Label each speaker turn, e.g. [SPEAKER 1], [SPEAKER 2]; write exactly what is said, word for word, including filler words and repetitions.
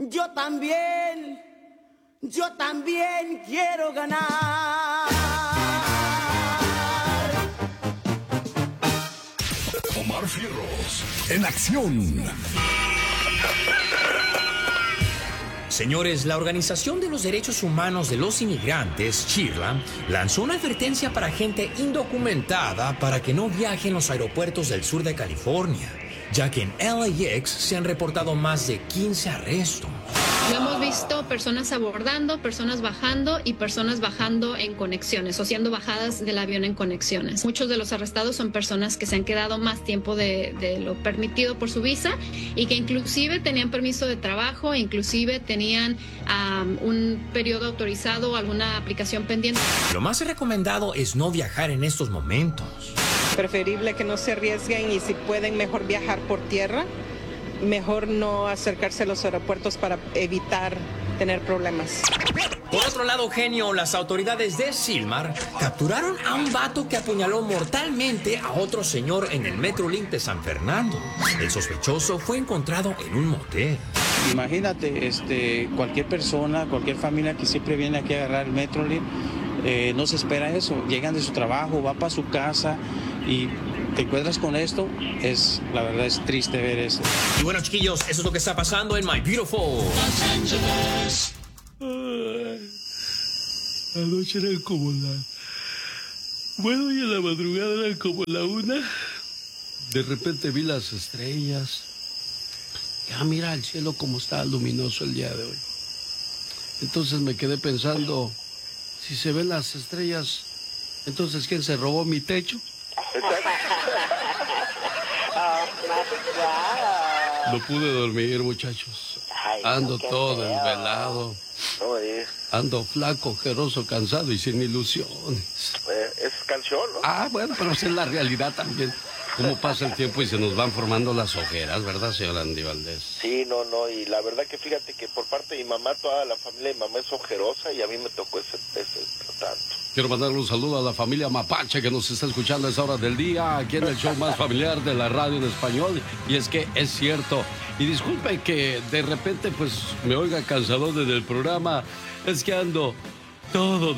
[SPEAKER 1] Yo también, yo también quiero ganar.
[SPEAKER 2] Omar Fierros, en acción.
[SPEAKER 3] Señores, la Organización de los Derechos Humanos de los Inmigrantes, CHIRLA, lanzó una advertencia para gente indocumentada para que no viaje en los aeropuertos del sur de California, ya que en L A X se han reportado más de quince arrestos.
[SPEAKER 4] Lo hemos visto personas abordando, personas bajando y personas bajando en conexiones o siendo bajadas del avión en conexiones. Muchos de los arrestados son personas que se han quedado más tiempo de, de lo permitido por su visa y que inclusive tenían permiso de trabajo, inclusive tenían um, un periodo autorizado o alguna aplicación pendiente.
[SPEAKER 3] Lo más recomendado es no viajar en estos momentos.
[SPEAKER 5] Preferible que no se arriesguen y si pueden mejor viajar por tierra. Mejor no acercarse a los aeropuertos para evitar tener problemas.
[SPEAKER 3] Por otro lado, genio, las autoridades de Sylmar capturaron a un vato que apuñaló mortalmente a otro señor en el Metrolink de San Fernando. El sospechoso fue encontrado en un motel.
[SPEAKER 6] Imagínate, este, cualquier persona, cualquier familia que siempre viene aquí a agarrar el Metrolink, eh, no se espera eso. Llegan de su trabajo, va para su casa y te encuentras con esto, es, la verdad es triste ver eso.
[SPEAKER 3] Y bueno, chiquillos, eso es lo que está pasando en My Beautiful Los Angeles.
[SPEAKER 7] Ay, anoche eran como la... Bueno, y en la madrugada eran como la una. De repente vi las estrellas. Ya mira el cielo como está luminoso el día de hoy. Entonces me quedé pensando, si se ven las estrellas, entonces ¿quién se robó mi techo? No pude dormir, muchachos. Ando todo desvelado. Ando flaco, ojeroso, cansado y sin ilusiones.
[SPEAKER 8] Es canción, ¿no?
[SPEAKER 7] Ah, bueno, pero esa es la realidad también. Cómo pasa el tiempo y se nos van formando las ojeras, ¿verdad, señor Andy Valdés?
[SPEAKER 8] Sí, no, no, y la verdad que fíjate que por parte de mi mamá, toda la familia de mi mamá es ojerosa y a mí me tocó ese, ese tanto.
[SPEAKER 7] Quiero mandarle un saludo a la familia Mapache que nos está escuchando a esa hora del día, aquí en el show más familiar de la radio en español, y es que es cierto. Y disculpe que de repente pues me oiga cansado desde el programa, es que ando todo